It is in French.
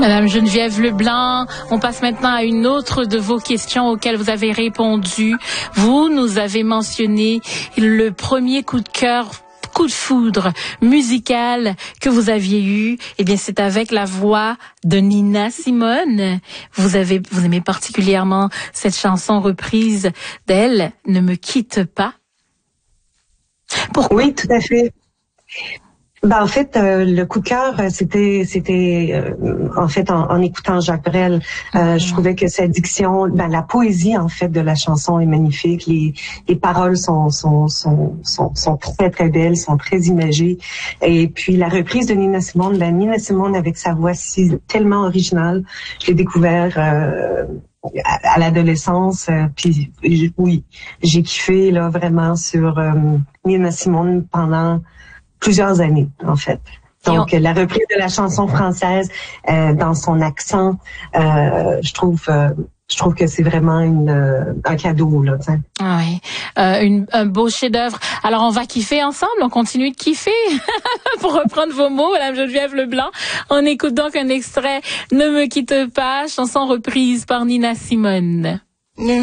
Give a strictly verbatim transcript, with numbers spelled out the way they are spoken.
Madame Geneviève Leblanc, on passe maintenant à une autre de vos questions auxquelles vous avez répondu. Vous nous avez mentionné le premier coup de cœur, coup de foudre musical que vous aviez eu. Eh bien, c'est avec la voix de Nina Simone. Vous avez, vous aimez particulièrement cette chanson reprise d'elle, Ne me quitte pas. Pourquoi? Oui, tout à fait. Ben en fait, euh, le coup de cœur, c'était, c'était euh, en fait en, en écoutant Jacques Brel, euh, mm-hmm. je trouvais que sa diction, ben la poésie en fait de la chanson est magnifique. Les, les paroles sont, sont, sont, sont, sont très très belles, sont très imagées. Et puis la reprise de Nina Simone, ben Nina Simone avec sa voix si tellement originale, je l'ai découvert. Euh, à, à l'adolescence, euh, puis oui, j'ai kiffé là vraiment sur euh, Nina Simone pendant plusieurs années, en fait. Donc, on... la reprise de la chanson française euh, dans son accent, euh, je trouve, euh, je trouve que c'est vraiment une, euh, un cadeau, là. T'sais. Oui, euh, une, un beau chef-d'œuvre. Alors, on va kiffer ensemble, on continue de kiffer, pour reprendre vos mots, Madame Geneviève Leblanc. On écoute donc un extrait, Ne me quitte pas, chanson reprise par Nina Simone.